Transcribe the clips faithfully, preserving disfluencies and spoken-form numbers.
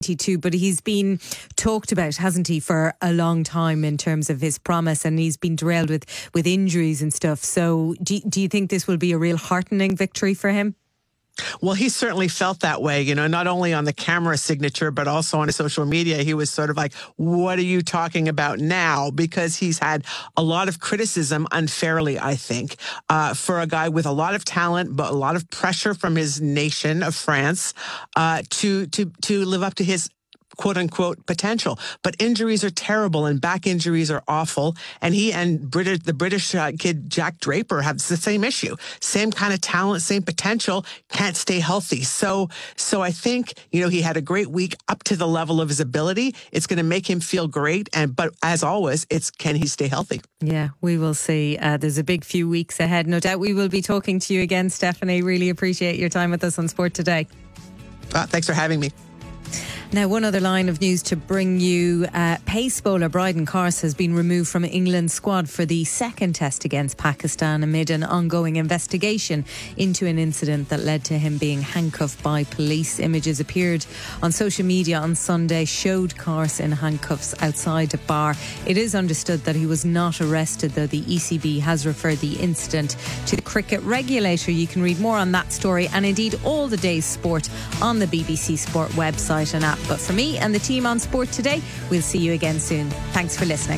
too, but he's been talked about, hasn't he, for a long time in terms of his promise, and he's been derailed with, with injuries and stuff. So do, do you think this will be a real heartening victory for him? Well, he certainly felt that way, you know, not only on the camera signature, but also on social media. He was sort of like, what are you talking about now? Because he's had a lot of criticism unfairly, I think, uh, for a guy with a lot of talent, but a lot of pressure from his nation of France uh, to, to, to live up to his quote unquote potential. But injuries are terrible and back injuries are awful. And he and British, the British uh, kid Jack Draper have the same issue. Same kind of talent, same potential, can't stay healthy. So so I think, you know, he had a great week up to the level of his ability. It's going to make him feel great. And but as always, it's can he stay healthy? Yeah, we will see. Uh, there's a big few weeks ahead. No doubt we will be talking to you again, Stephanie. Really appreciate your time with us on Sport Today. Uh, thanks for having me. Now, one other line of news to bring you. Uh, pace bowler Bryden Carse has been removed from England's squad for the second test against Pakistan amid an ongoing investigation into an incident that led to him being handcuffed by police. Images appeared on social media on Sunday, showed Carse in handcuffs outside a bar. It is understood that he was not arrested, though the E C B has referred the incident to the cricket regulator. You can read more on that story and indeed all the day's sport on the B B C Sport website and app. But for me and the team on Sport Today, we'll see you again soon. Thanks for listening.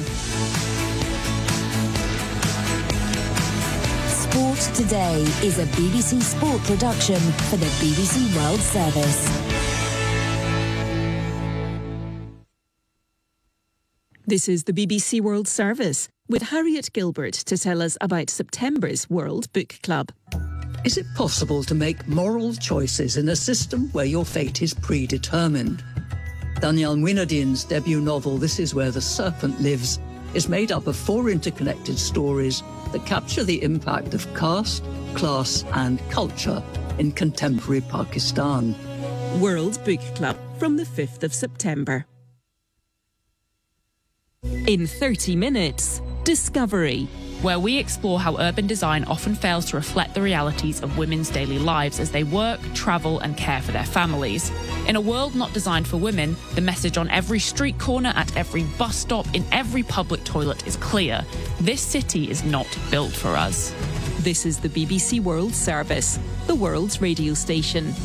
Sport Today is a B B C Sport production for the B B C World Service. This is the B B C World Service with Harriet Gilbert to tell us about September's World Book Club. Is it possible to make moral choices in a system where your fate is predetermined? Danielle Muinadine's debut novel, This Is Where the Serpent Lives, is made up of four interconnected stories that capture the impact of caste, class and culture in contemporary Pakistan. World Book Club from the fifth of September. In thirty minutes, Discovery, where we explore how urban design often fails to reflect the realities of women's daily lives as they work, travel and care for their families. In a world not designed for women, the message on every street corner, at every bus stop, in every public toilet is clear. This city is not built for us. This is the B B C World Service, the world's radio station.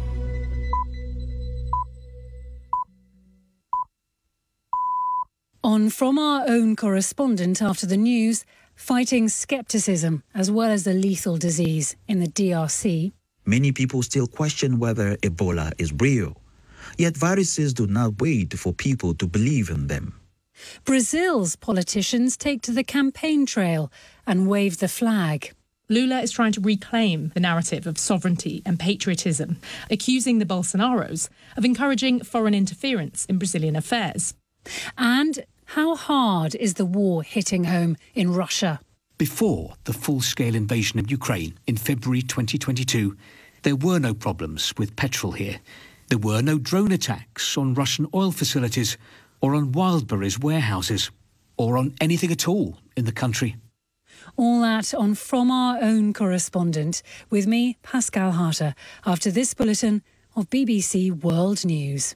On From Our Own correspondent after the news, fighting scepticism as well as the lethal disease in the D R C. Many people still question whether Ebola is real. Yet viruses do not wait for people to believe in them. Brazil's politicians take to the campaign trail and wave the flag. Lula is trying to reclaim the narrative of sovereignty and patriotism, accusing the Bolsonaros of encouraging foreign interference in Brazilian affairs. And how hard is the war hitting home in Russia? Before the full-scale invasion of Ukraine in February twenty twenty-two, there were no problems with petrol here. There were no drone attacks on Russian oil facilities or on Wildberries warehouses or on anything at all in the country. All that on From Our Own correspondent with me, Pascal Harter, after this bulletin of B B C World News.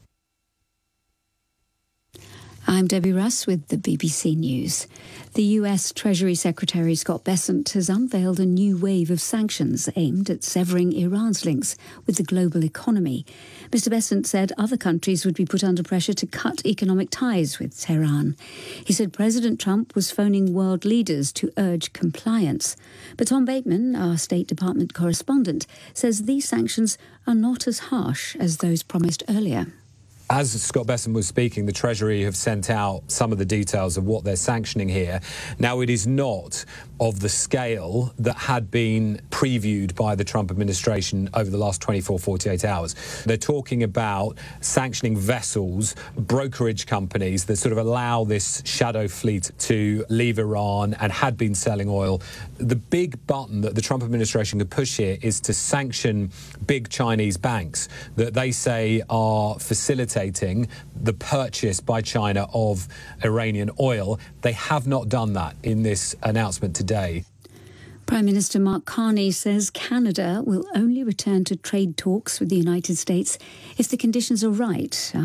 I'm Debbie Russ with the B B C News. The U S Treasury Secretary Scott Bessent has unveiled a new wave of sanctions aimed at severing Iran's links with the global economy. Mister Bessent said other countries would be put under pressure to cut economic ties with Tehran. He said President Trump was phoning world leaders to urge compliance. But Tom Bateman, our State Department correspondent, says these sanctions are not as harsh as those promised earlier. As Scott Bessent was speaking, the Treasury have sent out some of the details of what they're sanctioning here. Now, it is not of the scale that had been previewed by the Trump administration over the last twenty-four, forty-eight hours. They're talking about sanctioning vessels, brokerage companies that sort of allow this shadow fleet to leave Iran and had been selling oil. The big button that the Trump administration could push here is to sanction big Chinese banks that they say are facilitating the purchase by China of Iranian oil. They have not done that in this announcement today. Prime Minister Mark Carney says Canada will only return to trade talks with the United States if the conditions are right.